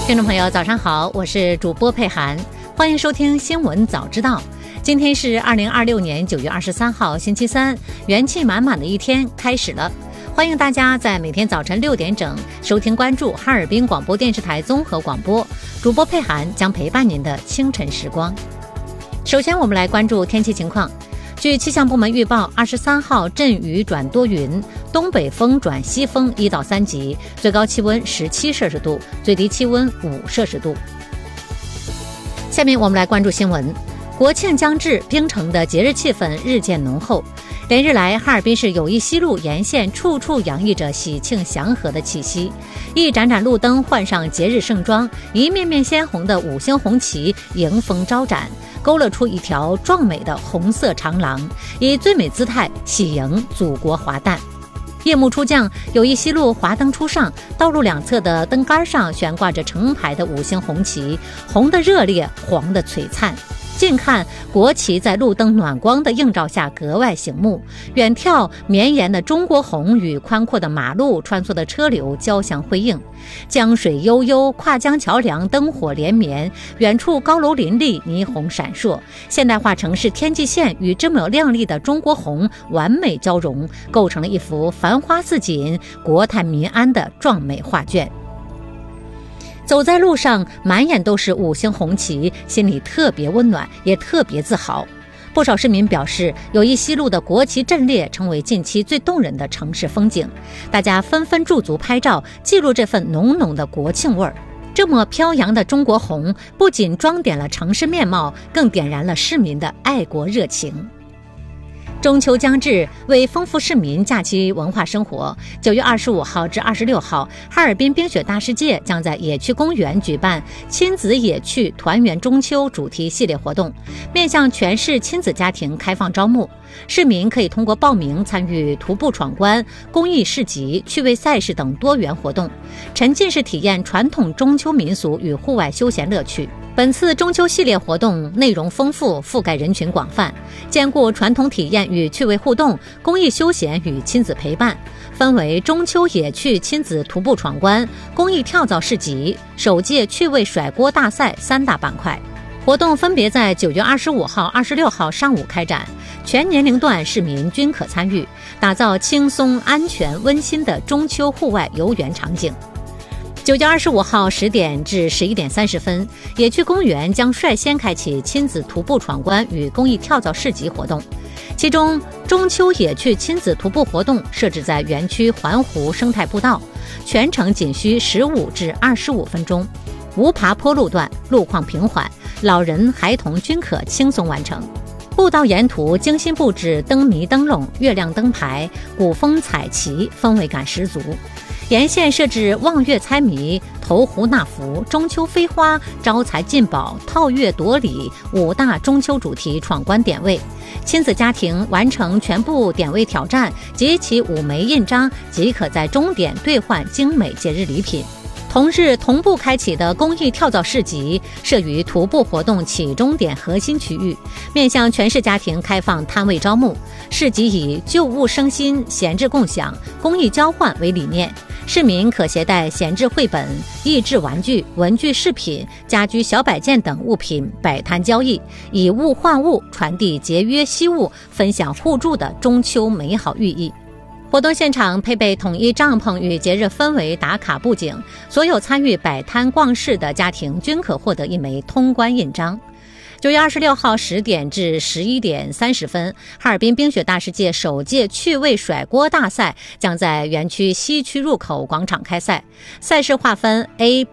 听众朋友早上好，我是主播佩涵，欢迎收听新闻早知道。今天是2026年9月23号星期三，元气满满的一天开始了。欢迎大家在每天早晨6点整收听关注哈尔滨广播电视台综合广播，主播佩涵将陪伴您的清晨时光。首先我们来关注天气情况。据气象部门预报，23号阵雨转多云，东北风转西风1到3级，最高气温17摄氏度，最低气温5摄氏度。下面我们来关注新闻。国庆将至，冰城的节日气氛日渐浓厚。连日来，哈尔滨市友谊西路沿线处处洋溢着喜庆祥和的气息，一盏盏路灯换上节日盛装，一面面鲜红的5星红旗迎风招展，勾勒出一条壮美的红色长廊，以最美姿态喜迎祖国华诞。夜幕初降，友谊西路华灯初上，道路两侧的灯杆上悬挂着成排的5星红旗，红的热烈，黄的璀璨。近看国旗在路灯暖光的映照下格外醒目，远眺绵延的中国红与宽阔的马路穿梭的车流交相辉映，江水悠悠，跨江桥梁灯火连绵，远处高楼林立，霓虹闪烁，现代化城市天际线与这么亮丽的中国红完美交融，构成了一幅繁花似锦、国泰民安的壮美画卷。走在路上，满眼都是5星红旗，心里特别温暖，也特别自豪。不少市民表示，友谊西路的国旗阵列成为近期最动人的城市风景，大家纷纷驻足拍照，记录这份浓浓的国庆味儿。这么飘扬的中国红，不仅装点了城市面貌，更点燃了市民的爱国热情。中秋将至，为丰富市民假期文化生活，9月25号至26号，哈尔滨冰雪大世界将在野趣公园举办亲子野趣团圆中秋主题系列活动，面向全市亲子家庭开放招募。市民可以通过报名参与徒步闯关、公益市集、趣味赛事等多元活动，沉浸式体验传统中秋民俗与户外休闲乐趣。本次中秋系列活动内容丰富，覆盖人群广泛，兼顾传统体验与趣味互动、公益休闲与亲子陪伴，分为中秋野趣亲子徒步闯关、公益跳蚤市集、首届趣味甩锅大赛3大板块。活动分别在9月25号、26号上午开展，全年龄段市民均可参与，打造轻松、安全、温馨的中秋户外游园场景。9月25号10点至11点30分，野趣公园将率先开启亲子徒步闯关与公益跳蚤市集活动。其中，中秋野趣亲子徒步活动设置在园区环湖生态步道，全程仅需15至25分钟，无爬坡路段，路况平缓，老人孩童均可轻松完成。步道沿途精心布置灯谜灯笼、月亮灯牌、古风彩旗，氛围感十足。沿线设置望月猜谜、投壶纳福、中秋飞花、招财进宝、套月夺礼5大中秋主题闯关点位，亲子家庭完成全部点位挑战，集齐5枚印章即可在终点兑换精美节日礼品。同日同步开启的公益跳蚤市集设于徒步活动起终点核心区域，面向全市家庭开放摊位招募。市集以旧物生新、闲置共享、公益交换为理念，市民可携带闲置绘本、益智玩具、文具饰品、家居小摆件等物品摆摊交易，以物换物，传递节约惜物、分享互助的中秋美好寓意。活动现场配备统一帐篷与节日氛围打卡布景，所有参与摆摊逛市的家庭均可获得1枚通关印章。9月26号10点至11点30分，哈尔滨冰雪大世界首届趣味甩锅大赛将在园区西区入口广场开赛，赛事划分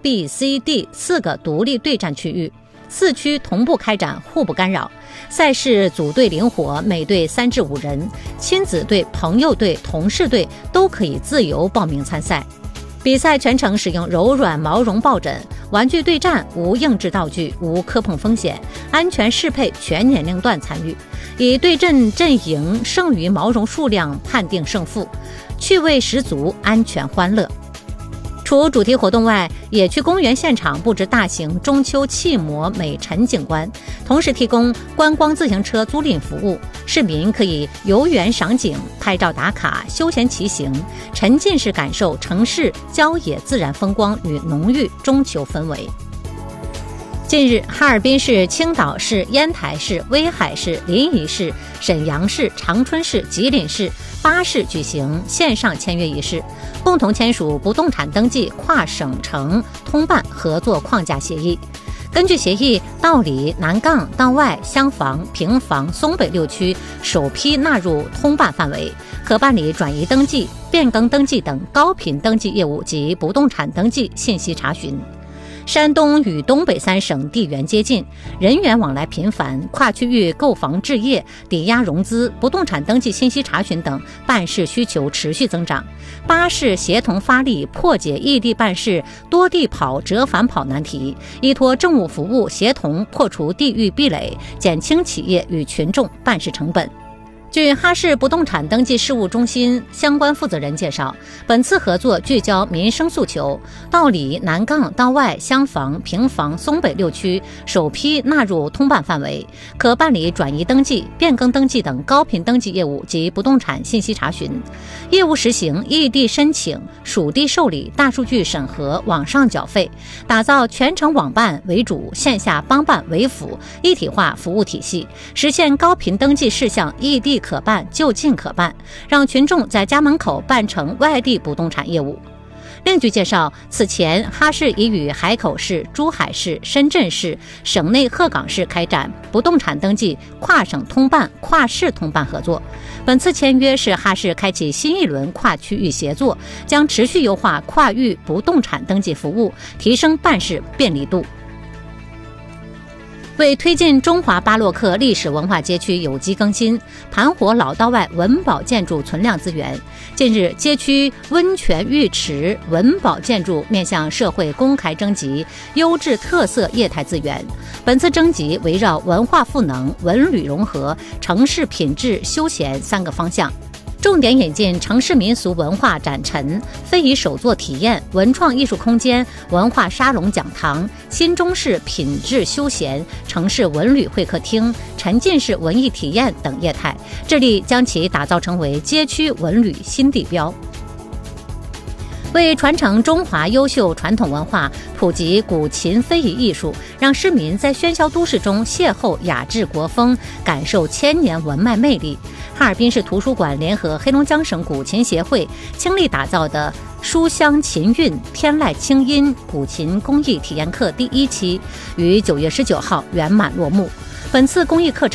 A、B、C、D 4个独立对战区域，4区同步开展，互不干扰。赛事组队灵活，每队3至5人，亲子队、朋友队、同事队都可以自由报名参赛。比赛全程使用柔软毛绒抱枕，玩具对战无硬质道具，无磕碰风险，安全适配，全年龄段参与，以对阵阵营剩余毛绒数量判定胜负，趣味十足，安全欢乐。 除主题活动外，野区公园现场布置大型中秋气膜美陈景观，同时提供观光自行车租赁服务，市民可以游园赏景、拍照打卡、休闲骑行，沉浸式感受城市郊野自然风光与浓郁中秋氛围。近日，哈尔滨市、青岛市、烟台市、威海市、临沂市、沈阳市、长春市、吉林市8市举行线上签约仪式，共同签署不动产登记跨省城通办合作框架协议。根据协议，道里、南杠、道外、厢房、平房、松北6区首批纳入通办范围，可办理转移登记、变更登记等高频登记业务及不动产登记信息查询。山东与东北3省地缘接近，人员往来频繁，跨区域购房置业、抵押融资、不动产登记信息查询等办事需求持续增长。8市协同发力，破解异地办事多地跑折返跑难题，依托政务服务协同破除地域壁垒，减轻企业与群众办事成本。据哈市不动产登记事务中心相关负责人介绍，本次合作聚焦民生诉求，道里、南杠、道外、厢房、平房、松北6区首批纳入通办范围，可办理转移登记、变更登记等高频登记业务及不动产信息查询。业务实行异地申请、属地受理、大数据审核、网上缴费，打造全程网办为主、线下帮办为辅一体化服务体系，实现高频登记事项异地可办就近可办，让群众在家门口办成外地不动产业务。另据介绍，此前哈市已与海口市、珠海市、深圳市、省内鹤岗市开展不动产登记跨省通办、跨市通办合作。本次签约是哈市开启新一轮跨区域协作，将持续优化跨域不动产登记服务，提升办事便利度。为推进中华巴洛克历史文化街区有机更新，盘活老道外文保建筑存量资源，近日街区温泉浴池文保建筑面向社会公开征集优质特色业态资源。本次征集围绕文化赋能、文旅融合、城市品质休闲3个方向，重点引进城市民俗文化展陈、非遗手作体验、文创艺术空间、文化沙龙讲堂、新中式品质休闲、城市文旅会客厅、沉浸式文艺体验等业态，致力将其打造成为街区文旅新地标。为传承中华优秀传统文化，普及古琴非遗艺术，让市民在喧嚣都市中邂逅雅致国风，感受千年文脉魅力，哈尔滨市图书馆联合黑龙江省古琴协会倾力打造的书香琴韵天籁清音古琴公益体验课第1期于9月19号圆满落幕。本次公益课程